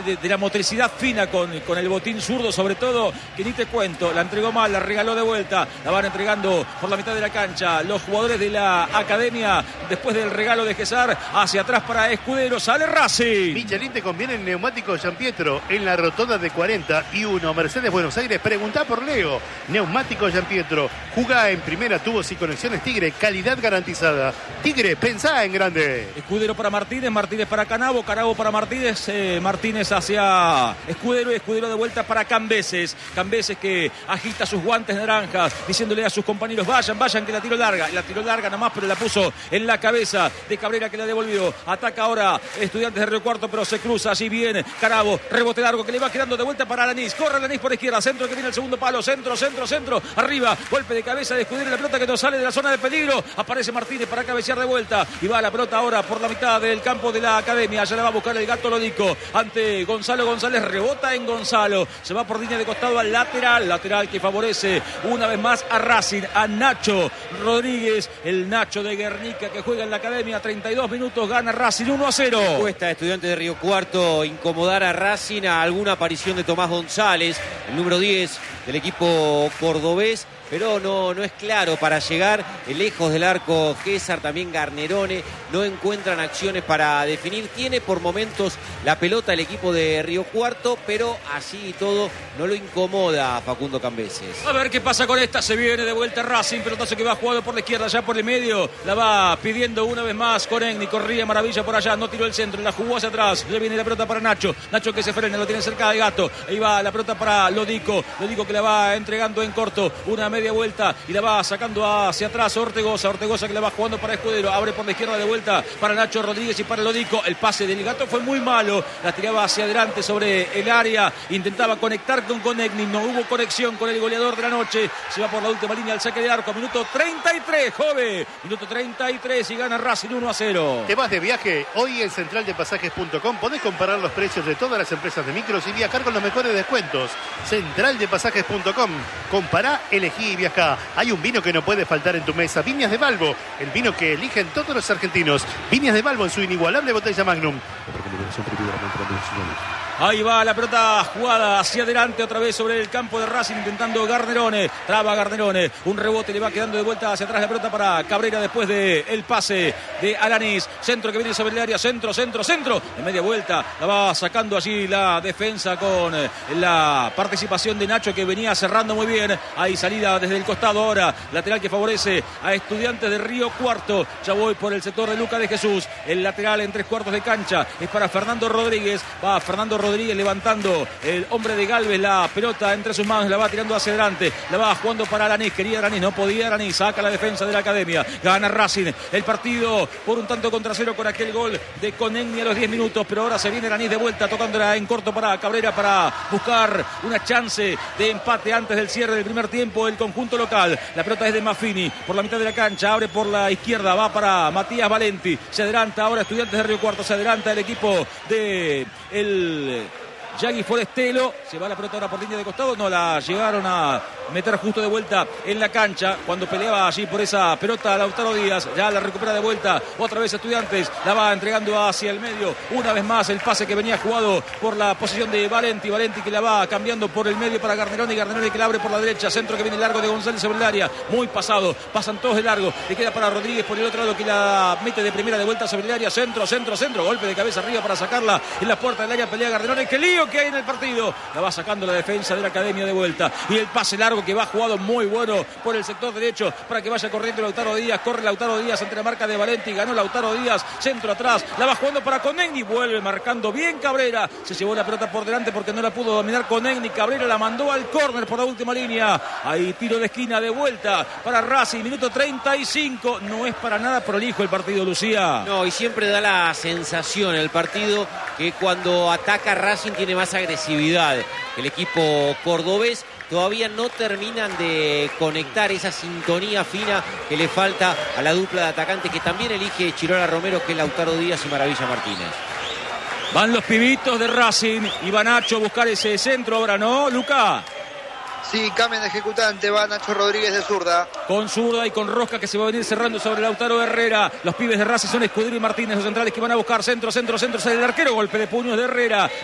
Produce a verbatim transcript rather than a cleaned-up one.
de, de la motricidad fina con, con el botín zurdo, sobre todo, que ni te cuento. La entregó mal, la regaló de vuelta. La van entregando por la mitad de la cancha los jugadores de la academia. Después del regalo de Gesar, hacia atrás para Escudero. Sale Racing. Michelin te conviene el neumático Giampietro en la rotonda de cuarenta y uno. Mercedes Buenos Aires. Preguntá por Leo. Neumático Giampietro. Jugá en primera, tubos y conexiones Tigre. Calidad garantizada. Tigre, pensá en grande. Escudero para Martínez. Martínez para Canabo. Canabo para Martínez. Eh, Martínez hacia Escudero. Y Escudero de vuelta para Cambeses. Cambeses que agita sus guantes naranjas, diciéndole a sus compañeros: vayan, vayan, que la tiro larga. La tiró larga nomás, pero la puso en la cabeza de Cabrera, que la devolvió. Ataca ahora Estudiantes de Río Cuarto, pero se cruza. Allí viene Canabo. Rebote largo que le va quedando de vuelta para Alanís. Corre Alanís por izquierda. Centro que viene el segundo palo. Centro, centro, centro. Arriba. Golpe de cabeza de Escudero. La pelota que no sale de la zona de peligro. Aparece Martínez para cabecear de vuelta. Y va la pelota ahora por la mitad del campo de la academia. Ya la va a buscar el Gato Lodico ante Gonzalo González. Rebota en Gonzalo. Se va por línea de costado al lateral. Lateral que favorece una vez más a Racing. A Nacho Rodríguez. El Nacho de Guernica que juega en la academia. treinta y dos minutos. Gana Racing uno a cero. Cuesta a Estudiantes de Río Cuarto incomodar a Racing. A alguna aparición de Tomás González, el número diez del equipo cordobés, pero no, no es claro para llegar lejos del arco. Gesar, también Garnerone, no encuentran acciones para definir. Tiene por momentos la pelota el equipo de Río Cuarto, pero así y todo no lo incomoda a Facundo Cambeses. A ver qué pasa con esta. Se viene de vuelta Racing, pelotazo que va jugado por la izquierda, ya por el medio. La va pidiendo una vez más con Egni. Corría maravilla por allá, no tiró el centro, la jugó hacia atrás. Ya viene la pelota para Nacho. Nacho que se frena, lo tiene cerca de Gato. Ahí va la pelota para Lodico. Lodico que la va entregando en corto. Una media vuelta y la va sacando hacia atrás Ortegoza. Ortegoza que la va jugando para Escudero. Abre por la izquierda de vuelta para Nacho Rodríguez y para Lodico. El pase del Gato fue muy malo. La tiraba hacia adelante sobre el área. Intentaba conectar con Conegni. No hubo conexión con el goleador de la noche. Se va por la última línea al saque de arco. Minuto treinta y tres, Jove. Minuto treinta y tres y gana Racing uno a cero. ¿Te vas de viaje? Hoy en central de pasajes punto com podés comparar los precios de todas las empresas de micros y viajar con los mejores descuentos. central de pasajes punto com. Compará, elegí y viajá. Hay un vino que no puede faltar en tu mesa. Viñas de Balbo, el vino que eligen todos los argentinos. Viñas de Balbo en su inigualable botella Magnum. Ahí va la pelota jugada hacia adelante otra vez sobre el campo de Racing, intentando Garnerone. Traba Garnerone. Un rebote le va quedando de vuelta hacia atrás la pelota para Cabrera después del el pase de Alanís. Centro que viene sobre el área. Centro, centro, centro. En media vuelta la va sacando allí la defensa con la participación de Nacho, que venía cerrando muy bien. Hay salida desde el costado ahora. Lateral que favorece a Estudiantes de Río Cuarto. Ya voy por el sector de Lucas de Jesús. El lateral en tres cuartos de cancha es para Fernando Rodríguez. Va Fernando Rodríguez levantando el hombre de Galvez la pelota entre sus manos, la va tirando hacia adelante, la va jugando para Alanís. Quería Alanís, no podía Alanís, saca la defensa de la academia, gana Racing el partido por un tanto contra cero con aquel gol de Conegni a los diez minutos, pero ahora se viene Alanís de vuelta tocándola en corto para Cabrera para buscar una chance de empate antes del cierre del primer tiempo el conjunto local. La pelota es de Maffini por la mitad de la cancha, abre por la izquierda, va para Matías Valenti, se adelanta ahora Estudiantes de Río Cuarto, se adelanta el equipo de el Yagui Forestelo. Se va la pelota ahora por línea de costado. No la llegaron a meter justo de vuelta en la cancha cuando peleaba allí por esa pelota Lautaro Díaz. Ya la recupera de vuelta otra vez Estudiantes. La va entregando hacia el medio. Una vez más el pase que venía jugado por la posición de Valenti. Valenti que la va cambiando por el medio para Garnerone. Garnerone que la abre por la derecha. Centro que viene largo de González sobre el área. Muy pasado. Pasan todos de largo. Le queda para Rodríguez por el otro lado que la mete de primera de vuelta sobre el área. Centro, centro, centro. Golpe de cabeza arriba para sacarla en la puerta del área. Pelea Garnerone. ¡Qué lío que hay en el partido! La va sacando la defensa de la academia de vuelta. Y el pase largo que va jugado muy bueno por el sector derecho para que vaya corriendo Lautaro Díaz. Corre Lautaro Díaz ante la marca de Valenti. Ganó Lautaro Díaz. Centro atrás. La va jugando para Conegni. Vuelve marcando bien Cabrera. Se llevó la pelota por delante porque no la pudo dominar Conegni. Cabrera la mandó al córner por la última línea. Ahí tiro de esquina de vuelta para Racing. Minuto treinta y cinco. No es para nada prolijo el partido, Lucía. No, y siempre da la sensación el partido que cuando ataca Racing tiene más agresividad. El equipo cordobés todavía no terminan de conectar esa sintonía fina que le falta a la dupla de atacantes que también elige Chirola Romero, que es Lautaro Díaz y Maravilla Martínez. Van los pibitos de Racing y va Nacho a buscar ese centro ahora, ¿no, Luca? Sí, cambian de ejecutante, va Nacho Rodríguez de zurda. Con zurda y con rosca que se va a venir cerrando sobre Lautaro Herrera. Los pibes de Racing son Escudero y Martínez, los centrales que van a buscar centro, centro, centro, sale el arquero, golpe de puños de Herrera.